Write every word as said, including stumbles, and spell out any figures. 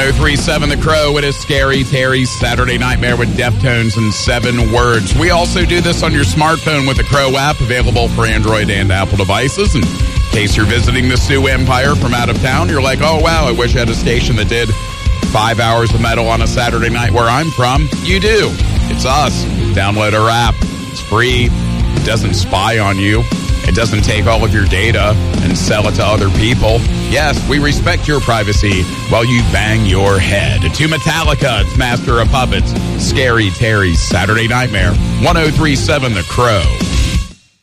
oh three point seven The Crow. It is Scary Terry's Saturday Nightmare with Deftones and seven words. We also do this on your smartphone with the Crow app, available for Android and Apple devices. And in case you're visiting the Sioux Empire from out of town, you're like, oh, wow, I wish I had a station that did five hours of metal on a Saturday night where I'm from. You do. It's us. Download our app. It's free. It doesn't spy on you. It doesn't take all of your data and sell it to other people. Yes, we respect your privacy while you bang your head. To Metallica, it's Master of Puppets, Scary Terry's Saturday Nightmare, one oh three point seven The Crow.